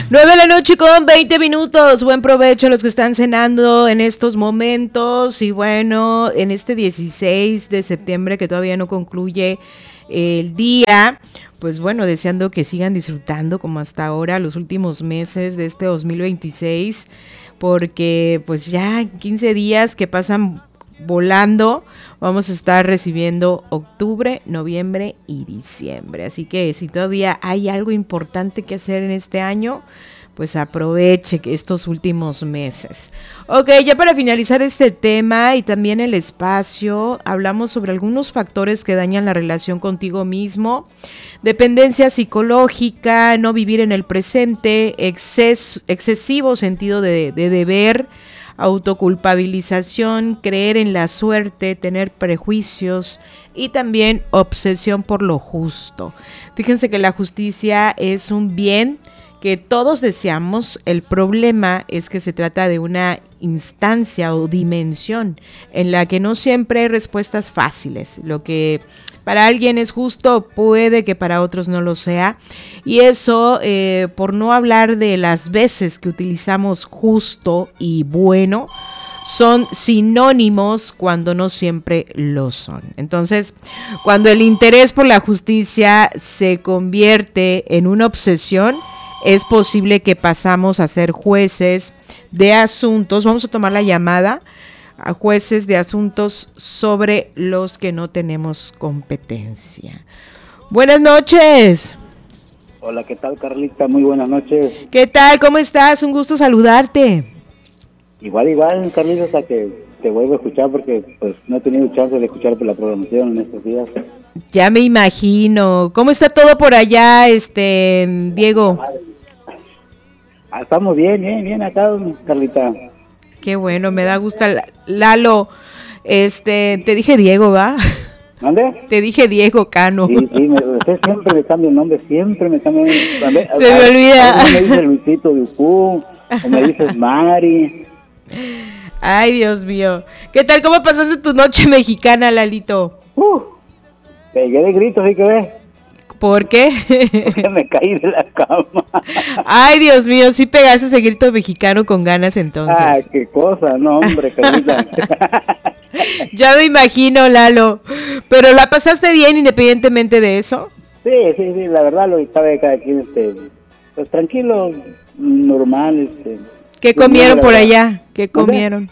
9 de la noche con 20 minutos. Buen provecho a los que están cenando en estos momentos. Y bueno, en este 16 de septiembre que todavía no concluye el día, pues bueno, deseando que sigan disfrutando como hasta ahora los últimos meses de este 2026, porque pues ya 15 días que pasan volando. Vamos a estar recibiendo octubre, noviembre y diciembre. Así que si todavía hay algo importante que hacer en este año, pues aproveche estos últimos meses. Ok, ya para finalizar este tema y también el espacio, hablamos sobre algunos factores que dañan la relación contigo mismo. Dependencia psicológica, no vivir en el presente, excesivo sentido de deber, autoculpabilización, creer en la suerte, tener prejuicios y también obsesión por lo justo. Fíjense que la justicia es un bien que todos deseamos. El problema es que se trata de una instancia o dimensión en la que no siempre hay respuestas fáciles. Lo que para alguien es justo puede que para otros no lo sea, y eso por no hablar de las veces que utilizamos justo y bueno, son sinónimos cuando no siempre lo son. Entonces, cuando el interés por la justicia se convierte en una obsesión, es posible que pasamos a ser jueces de asuntos. Vamos a tomar la llamada. A jueces de asuntos sobre los que no tenemos competencia. Buenas noches. Hola, ¿qué tal, Carlita? Muy buenas noches. ¿Qué tal? ¿Cómo estás? Un gusto saludarte. Igual, Carlita, hasta que te vuelvo a escuchar porque pues no he tenido chance de escuchar por la programación en estos días. Ya me imagino. ¿Cómo está todo por allá, Diego? Estamos bien acá, Carlita. Qué bueno, me da gusto. Lalo, te dije Diego, ¿va? ¿Dónde? Te dije Diego Cano. Sí, usted siempre me cambia el nombre, siempre me cambia el nombre. Se me olvida. Me dice Luisito Ducú, o me dices Mari. Ay, Dios mío. ¿Qué tal? ¿Cómo pasaste tu noche mexicana, Lalito? Pegué de gritos, ¿sí que ves? ¿Por qué? Porque me caí de la cama. Ay, Dios mío, sí pegaste ese grito mexicano con ganas entonces. Ay, qué cosa, no, hombre, Carlita. Ya me imagino, Lalo. ¿Pero la pasaste bien independientemente de eso? Sí, la verdad lo que estaba de cada quien, pues tranquilo, normal, ¿Qué comieron por allá? ¿Qué comieron?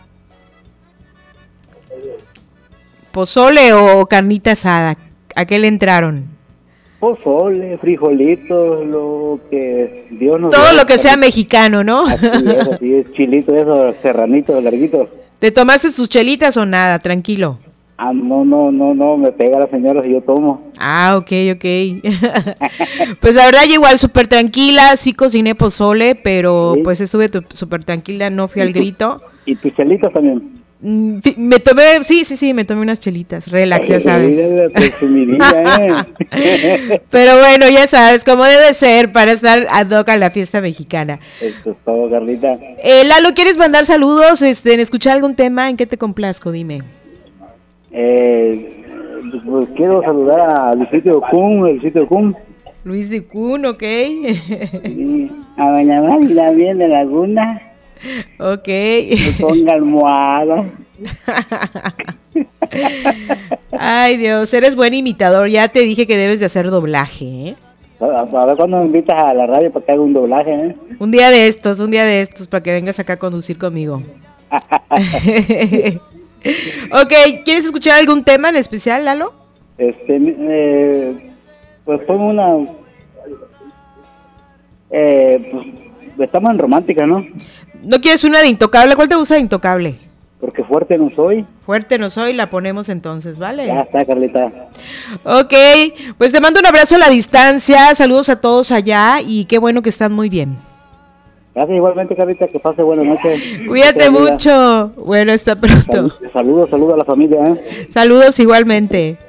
¿Pozole o carnita asada? ¿A qué le entraron? Pozole, frijolitos, lo que Dios nos todo lo que sea mexicano, ¿no? Así es, chilitos, esos serranitos, larguitos. ¿Te tomaste tus chelitas o nada? Tranquilo. No, me pega la señora si yo tomo. Ok. Pues la verdad yo igual súper tranquila, sí cociné pozole, pero sí, pues estuve súper tranquila, no fui al grito. ¿Y tus chelitas también? Me tomé unas chelitas, relax, ya sabes. Pero bueno, ya sabes, como debe ser para estar ad hoc a la fiesta mexicana. Eso es todo, Carlita. Lalo, ¿quieres mandar saludos, en escuchar algún tema? ¿En qué te complazco? Dime. Pues quiero saludar a Luisito Kun. Luis de Kun, ok. Sí, a doña María bien de Laguna. Ok. Que ponga almohada. Ay, Dios, eres buen imitador. Ya te dije que debes de hacer doblaje, ¿eh? A ver cuando me invitas a la radio para que haga un doblaje, ¿eh? Un día de estos, para que vengas acá a conducir conmigo. Ok, ¿quieres escuchar algún tema en especial, Lalo? Pues fue una... pues estamos en romántica, ¿no? ¿No quieres una de Intocable? ¿Cuál te gusta de Intocable? Porque fuerte no soy. Fuerte no soy, la ponemos entonces, ¿vale? Ya está, Carlita. Ok, pues te mando un abrazo a la distancia, saludos a todos allá y qué bueno que están muy bien. Gracias igualmente, Carlita, que pase buena noche. Cuídate mucho. Bueno, hasta pronto. Saludos a la familia, ¿eh? Saludos igualmente.